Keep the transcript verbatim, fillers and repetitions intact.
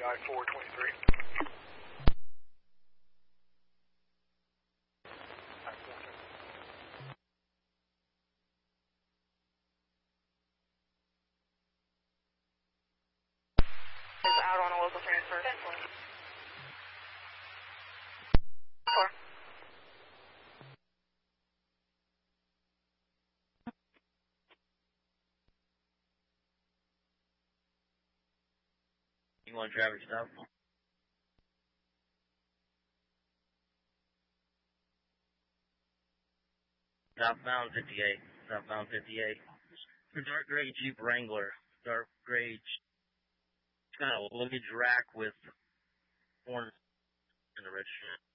I four twenty-three. Is out on a local transfer. Four. You want traffic stop? Southbound fifty-eight. Southbound fifty-eight. Dark gray Jeep Wrangler. Dark gray, kind of luggage rack with orange in the red shirt.